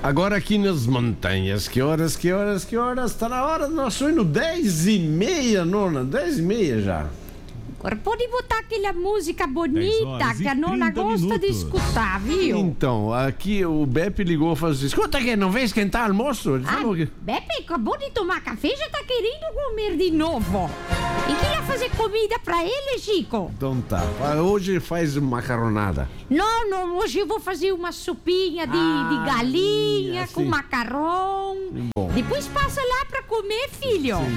Agora aqui nas montanhas, que horas? Tá na hora do nosso hino, 10h30, nona, 10h30 já. Agora pode botar aquela música bonita que a nona gosta de escutar, viu? Então, aqui o Beppe ligou e falou assim: escuta aqui, não vem esquentar almoço? Ele falou que... Beppe acabou de tomar café e já tá querendo comer de novo. E queria fazer comida pra ele, Chico? Então tá, hoje faz macarronada. Não, hoje eu vou fazer uma sopinha de galinha assim. com macarrão. Bom. Depois passa lá pra comer, filho. Sim.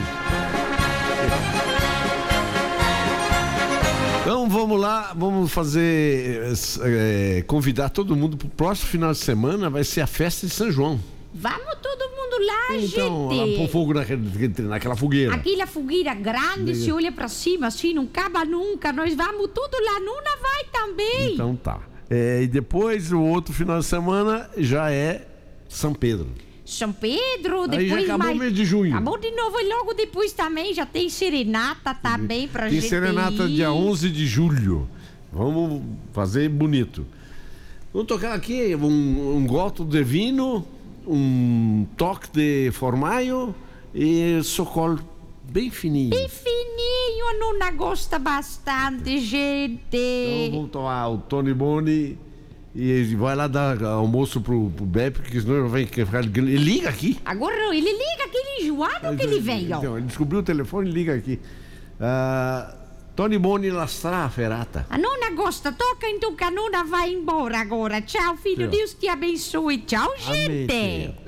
Então vamos lá, vamos fazer, convidar todo mundo pro próximo final de semana, vai ser a festa de São João. Vamos todo mundo lá, Então, gente. pôr fogo naquela fogueira. Aquela fogueira grande, se olha pra cima assim, não acaba nunca. Nós vamos tudo lá, Nuna vai também. Então tá. E depois, o outro final de semana já é São Pedro. São Pedro, depois Aí já acabou o mês de junho. Acabou de novo e logo depois também já tem serenata também pra gente. Tem serenata dia 11 de julho. Vamos fazer bonito. Vamos tocar aqui um goto de vinho, um toque de formaggio e socol bem fininho. Bem fininho, a Nuna gosta bastante, gente. Então vamos tomar o Tony Boni. E vai lá dar almoço pro Beppe, porque senão vai ficar. Ele liga aqui. Agora ele liga aquele enjoado que ele veio. Então, ele descobriu o telefone e liga aqui. Tony Boni la Ferrata. A Nuna gosta, toca então que a Nuna vai embora agora. Tchau, filho, Tchau. Deus te abençoe. Tchau, gente. Amém, filha.